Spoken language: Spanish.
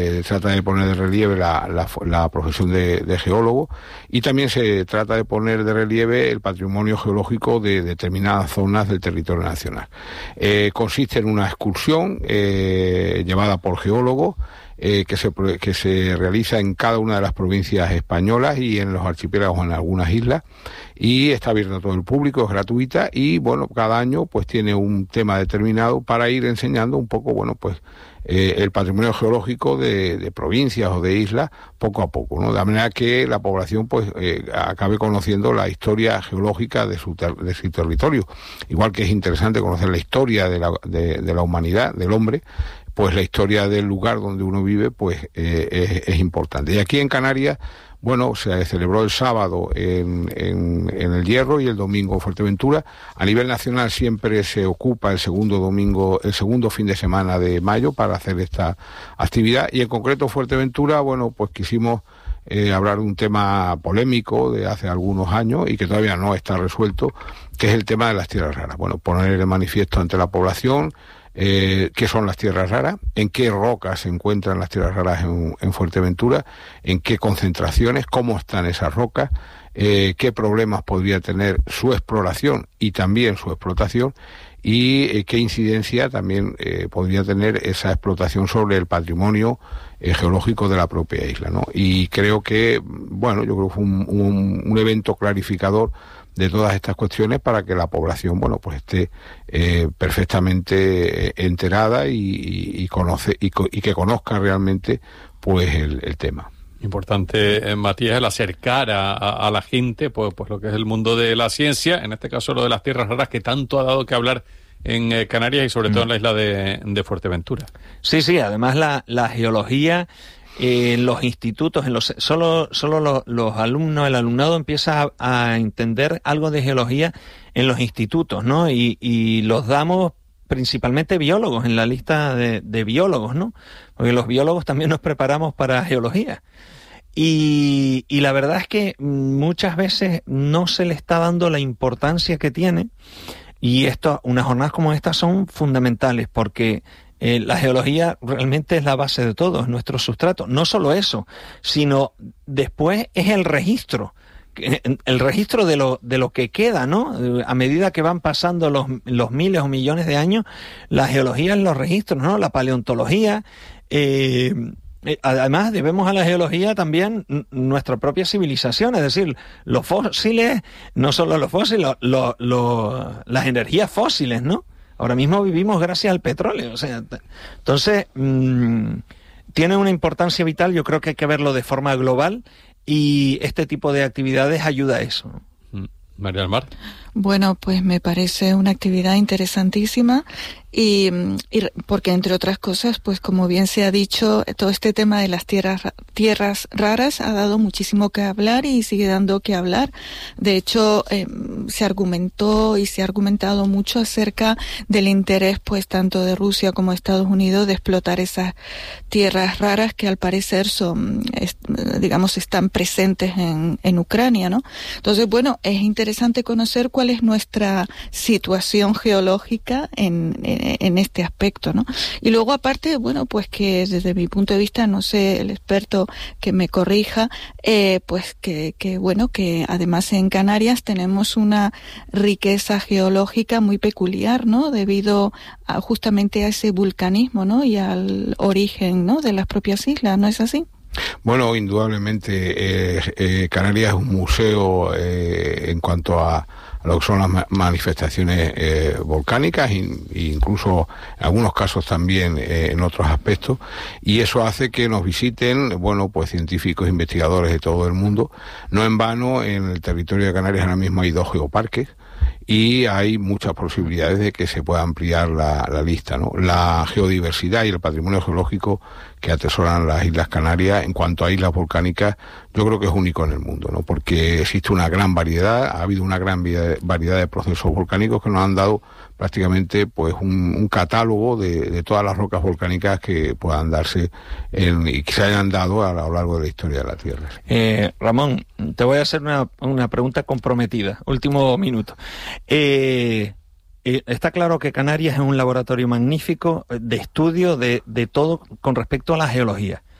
trata de poner de relieve la profesión de geólogo, y también se trata de poner de relieve el patrimonio geológico de determinadas zonas del territorio nacional. Consiste en una excursión llevada por geólogos que se realiza en cada una de las provincias españolas y en los archipiélagos, en algunas islas, y está abierta a todo el público, es gratuita, y bueno, cada año pues tiene un tema determinado para ir enseñando un poco, bueno, pues el patrimonio geológico de provincias o de islas poco a poco, ¿no? De manera que la población pues acabe conociendo la historia geológica de su territorio, igual que es interesante conocer la historia de la humanidad, del hombre. Pues la historia del lugar donde uno vive pues es importante. Y aquí en Canarias, bueno, se celebró el sábado en El Hierro y el domingo en Fuerteventura. A nivel nacional siempre se ocupa el segundo fin de semana de mayo para hacer esta actividad, y en concreto Fuerteventura, bueno, pues quisimos hablar de un tema polémico de hace algunos años y que todavía no está resuelto, que es el tema de las tierras raras. Bueno, poner de manifiesto ante la población qué son las tierras raras, en qué rocas se encuentran las tierras raras en Fuerteventura, en qué concentraciones, cómo están esas rocas, qué problemas podría tener su exploración y también su explotación, y qué incidencia también podría tener esa explotación sobre el patrimonio geológico de la propia isla, ¿no? Y creo que, bueno, yo creo que fue un evento clarificador de todas estas cuestiones para que la población, bueno, pues esté perfectamente enterada y que conozca realmente pues el tema. Importante, Matías, el acercar a la gente pues lo que es el mundo de la ciencia, en este caso lo de las tierras raras, que tanto ha dado que hablar en Canarias y sobre todo en la isla de Fuerteventura. Sí, además la geología en los institutos, solo los alumnos, el alumnado empieza a entender algo de geología en los institutos, ¿no? Y los damos principalmente biólogos, en la lista de biólogos, ¿no? Porque los biólogos también nos preparamos para geología. Y la verdad es que muchas veces no se le está dando la importancia que tiene, y unas jornadas como estas son fundamentales porque la geología realmente es la base de todo, es nuestro sustrato. No solo eso, sino después es el registro de lo que queda, ¿no? A medida que van pasando los miles o millones de años, la geología es los registros, ¿no? La paleontología. Además, debemos a la geología también nuestra propia civilización, es decir, los fósiles, no solo los fósiles, las energías fósiles, ¿no? Ahora mismo vivimos gracias al petróleo, o sea, entonces tiene una importancia vital. Yo creo que hay que verlo de forma global, y este tipo de actividades ayuda a eso. María del Mar. Bueno, pues me parece una actividad interesantísima y porque, entre otras cosas, pues como bien se ha dicho, todo este tema de las tierras raras ha dado muchísimo que hablar y sigue dando que hablar. De hecho, se argumentó y se ha argumentado mucho acerca del interés, pues tanto de Rusia como de Estados Unidos, de explotar esas tierras raras que al parecer están presentes en Ucrania, ¿no? Entonces, bueno, es interesante conocer cuál es nuestra situación geológica en este aspecto, ¿no? Y luego, aparte, bueno, pues que desde mi punto de vista, no sé, el experto que me corrija, pues que además en Canarias tenemos una riqueza geológica muy peculiar, ¿no? Debido justamente a ese vulcanismo, ¿no? Y al origen, ¿no? De las propias islas, ¿no es así? Bueno, indudablemente Canarias es un museo en cuanto a lo que son las manifestaciones volcánicas, e incluso en algunos casos también en otros aspectos, y eso hace que nos visiten, bueno, pues científicos, investigadores de todo el mundo. No en vano, en el territorio de Canarias ahora mismo hay 2 geoparques, y hay muchas posibilidades de que se pueda ampliar la lista, ¿no? La geodiversidad y el patrimonio geológico que atesoran las Islas Canarias en cuanto a islas volcánicas, yo creo que es único en el mundo, ¿no? Porque existe una gran variedad, ha habido una gran variedad de procesos volcánicos que nos han dado prácticamente pues un catálogo de todas las rocas volcánicas que puedan darse y que se hayan dado a lo largo de la historia de la Tierra. Ramón, te voy a hacer una pregunta comprometida, último minuto. está claro que Canarias es un laboratorio magnífico de estudio de todo con respecto a la geología.